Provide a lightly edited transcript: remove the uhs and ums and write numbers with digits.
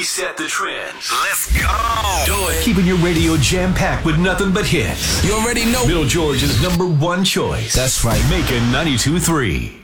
set the trends. Let's go. Do it. Keeping your radio jam-packed with nothing but hits. You already know. Bill George's #1 choice. That's right. Making 92.3.